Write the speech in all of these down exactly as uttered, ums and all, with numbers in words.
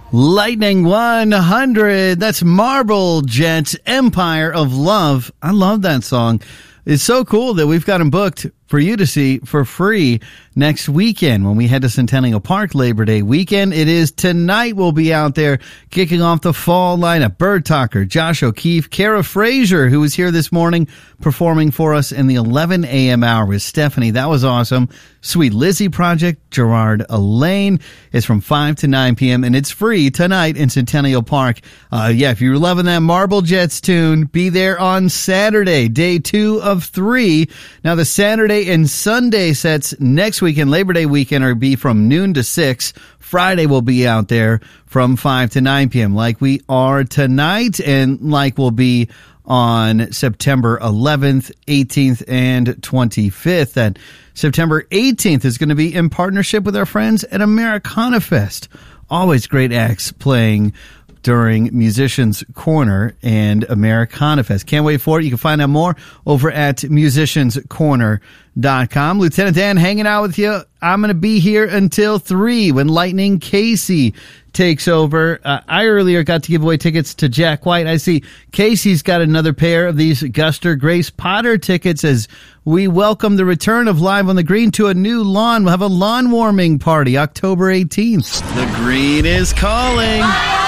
Lightning one hundred. That's Marble Jets, Empire of Love. I love that song. It's so cool that we've got them booked for you to see for free next weekend when we head to Centennial Park Labor Day weekend. It is tonight. We'll be out there kicking off the fall lineup. Bird Talker, Josh O'Keefe, Kara Frazier, who was here this morning performing for us in the eleven a.m. hour with Stephanie. That was awesome. Sweet Lizzie Project, Gerard Elaine. It's from five to nine p.m. and it's free tonight in Centennial Park. Uh, yeah, if you're loving that Marble Jets tune, be there on Saturday, day two of three. Now the Saturday and Sunday sets next weekend, Labor Day weekend, are be from noon to six. Friday will be out there from five to nine p.m. like we are tonight and like we'll be on September eleventh, eighteenth, and twenty-fifth. That September eighteenth is going to be in partnership with our friends at Americana Fest. Always great acts playing during Musicians Corner and Americana Fest. Can't wait for it. You can find out more over at musicians corner dot com. Lieutenant Dan hanging out with you. I'm going to be here until three when Lightning Casey takes over. Uh, I earlier got to give away tickets to Jack White. I see Casey's got another pair of these Guster Grace Potter tickets as we welcome the return of Live on the Green to a new lawn. We'll have a lawn warming party October eighteenth. The Green is calling.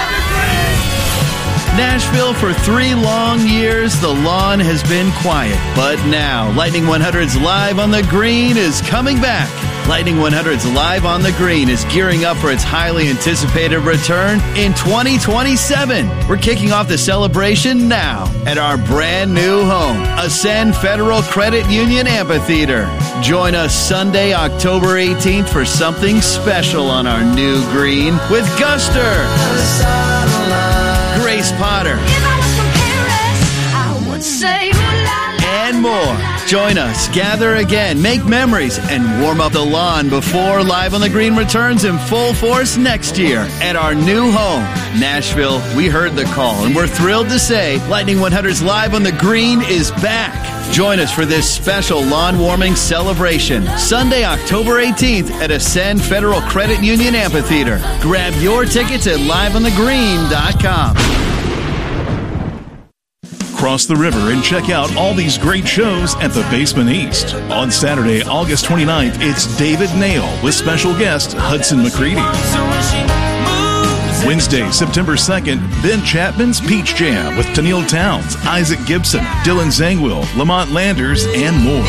Nashville, for three long years, the lawn has been quiet. But now, Lightning one hundred's Live on the Green is coming back. Lightning one hundred's Live on the Green is gearing up for its highly anticipated return in twenty twenty-seven. We're kicking off the celebration now at our brand new home, Ascend Federal Credit Union Amphitheater. Join us Sunday, October eighteenth for something special on our new green with Guster, Grace Potter, and more. Join us, gather again, make memories, and warm up the lawn before Live on the Green returns in full force next year at our new home. Nashville, we heard the call, and we're thrilled to say Lightning one hundred's Live on the Green is back. Join us for this special lawn warming celebration, Sunday, October eighteenth at Ascend Federal Credit Union Amphitheater. Grab your tickets at live on the green dot com. Cross the river and check out all these great shows at the Basement East. On Saturday, August twenty-ninth, it's David Nail with special guest Hudson McCready. Wednesday, September second, Ben Chapman's Peach Jam with Tennille Towns, Isaac Gibson, Dylan Zangwill, Lamont Landers, and more.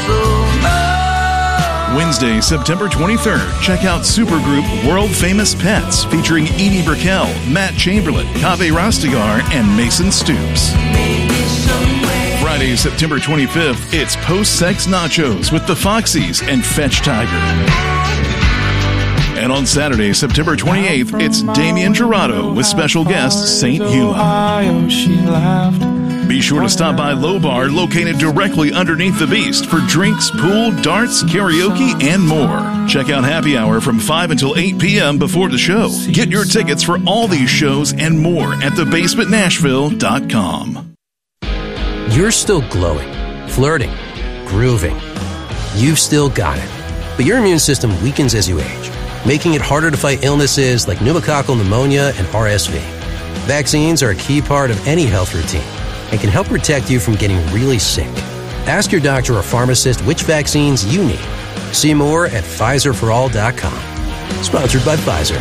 Wednesday, September twenty-third, check out supergroup World Famous Pets featuring Edie Brickell, Matt Chamberlain, Kaveh Rastegar, and Mason Stoops. Friday, September twenty-fifth, it's Post-Sex Nachos with the Foxies and Fetch Tiger. And on Saturday, September twenty-eighth, it's Damian Gerardo with special guest Saint Huma. Be sure to stop by Low Bar, located directly underneath the Beast, for drinks, pool, darts, karaoke, and more. Check out Happy Hour from five until eight p.m. before the show. Get your tickets for all these shows and more at the basement nashville dot com. You're still glowing, flirting, grooving. You've still got it. But your immune system weakens as you age, making it harder to fight illnesses like pneumococcal pneumonia and R S V. Vaccines are a key part of any health routine and can help protect you from getting really sick. Ask your doctor or pharmacist which vaccines you need. See more at Pfizer for all dot com. Sponsored by Pfizer.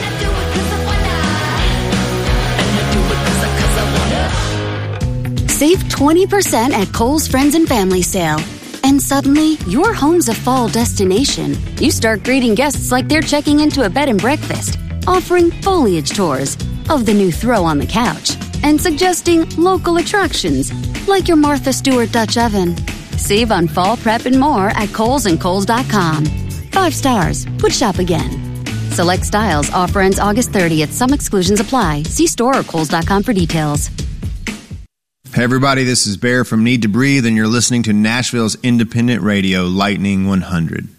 Save twenty percent at Kohl's Friends and Family Sale. And suddenly, your home's a fall destination. You start greeting guests like they're checking into a bed and breakfast, offering foliage tours of the new throw on the couch, and suggesting local attractions like your Martha Stewart Dutch oven. Save on fall prep and more at Kohl's and Kohl's dot com. Five stars. Would shop again. Select styles. Offer ends August thirtieth. Some exclusions apply. See store or Kohl's dot com for details. Hey everybody, this is Bear from Need to Breathe, and you're listening to Nashville's independent radio, Lightning one hundred.